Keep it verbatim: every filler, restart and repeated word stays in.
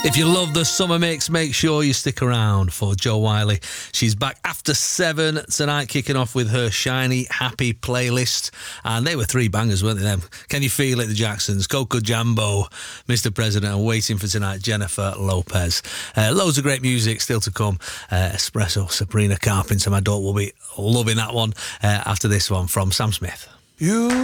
If you love the summer mix, make sure you stick around for Jo Whiley. She's back after seven tonight, kicking off with her Shiny Happy playlist. And they were three bangers, weren't they? Them. Can You Feel It, the Jacksons, Coco Jambo, Mister President, and waiting for tonight, Jennifer Lopez. Uh, loads of great music still to come. Uh, Espresso, Sabrina Carpenter, my daughter will be loving that one uh, after this one from Sam Smith. You